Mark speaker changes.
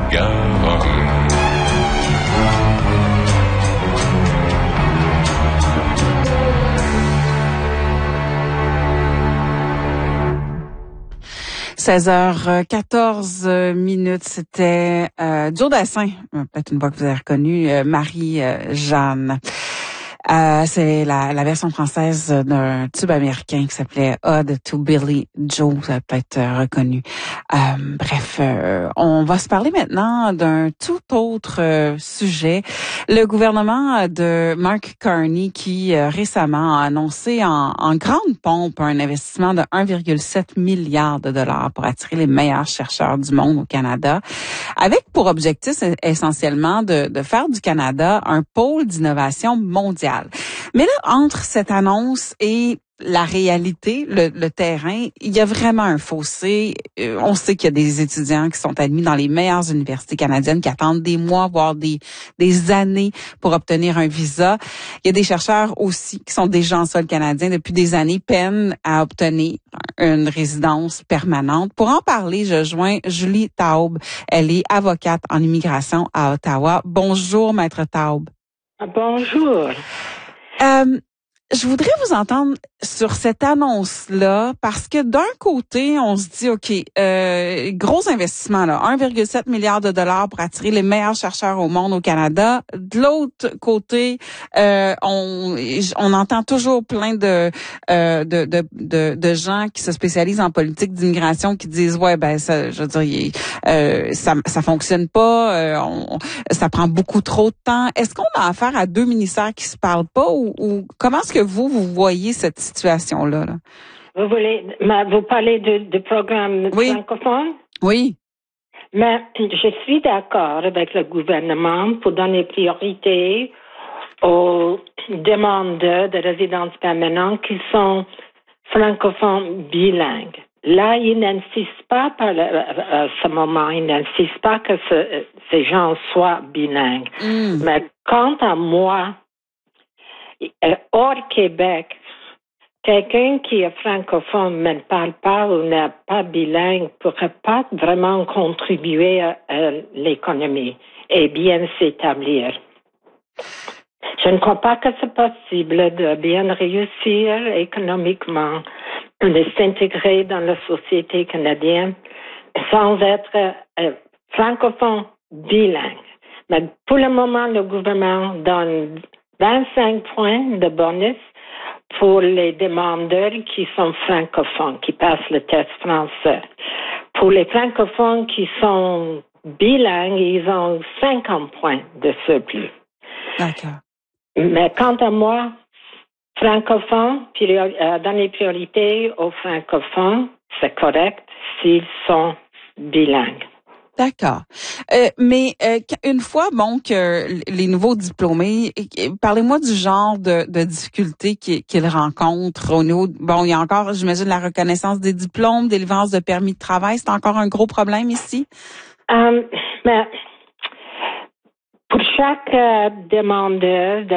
Speaker 1: Garonne.
Speaker 2: 16h14 c'était Joe Dassin, peut-être une voix que vous avez reconnue, Marie-Jeanne. C'est la version française d'un tube américain qui s'appelait Ode to Billy Joe, vous avez peut-être reconnu. Bref, on va se parler maintenant d'un tout autre sujet. Le gouvernement de Mark Carney qui récemment a annoncé en grande pompe un investissement de 1,7 milliard de dollars pour attirer les meilleurs chercheurs du monde au Canada, avec pour objectif essentiellement de faire du Canada un pôle d'innovation mondial. Mais là, entre cette annonce et la réalité, le terrain, il y a vraiment un fossé. On sait qu'il y a des étudiants qui sont admis dans les meilleures universités canadiennes qui attendent des mois, voire des années pour obtenir un visa. Il y a des chercheurs aussi qui sont déjà en sol canadien depuis des années, peinent à obtenir une résidence permanente. Pour en parler, je joins Julie Taube. Elle est avocate en immigration à Ottawa. Bonjour, Maître Taube.
Speaker 3: Bonjour.
Speaker 2: Je voudrais vous entendre sur cette annonce-là parce que d'un côté, on se dit, OK, gros investissement, là, 1,7 milliard de dollars pour attirer les meilleurs chercheurs au monde au Canada. De l'autre côté, on entend toujours plein de gens qui se spécialisent en politique d'immigration qui disent, ouais, ben, ça, je veux dire, ça fonctionne pas, ça prend beaucoup trop de temps. Est-ce qu'on a affaire à deux ministères qui se parlent pas ou comment est-ce que vous voyez cette situation-là? Là?
Speaker 3: Vous parlez du programme francophone?
Speaker 2: Oui.
Speaker 3: Mais je suis d'accord avec le gouvernement pour donner priorité aux demandeurs de résidence permanente qui sont francophones bilingues. Là, ils n'insistent pas à ce moment, ils n'insistent pas que ces gens soient bilingues. Mais quant à moi, hors Québec, quelqu'un qui est francophone mais ne parle pas ou n'est pas bilingue ne pourrait pas vraiment contribuer à l'économie et bien s'établir. Je ne crois pas que c'est possible de bien réussir économiquement, de s'intégrer dans la société canadienne sans être francophone bilingue. Mais pour le moment, le gouvernement donne 25 points de bonus pour les demandeurs qui sont francophones, qui passent le test français. Pour les francophones qui sont bilingues, ils ont 50 points de surplus.
Speaker 2: D'accord.
Speaker 3: Mais quant à moi, francophones, donner priorité aux francophones, c'est correct s'ils sont bilingues.
Speaker 2: D'accord. Mais une fois, que les nouveaux diplômés, parlez-moi du genre de difficultés qu'ils rencontrent au niveau. Bon, il y a encore, j'imagine, la reconnaissance des diplômes, délivrance de permis de travail, c'est encore un gros problème ici?
Speaker 3: Mais pour chaque demandeur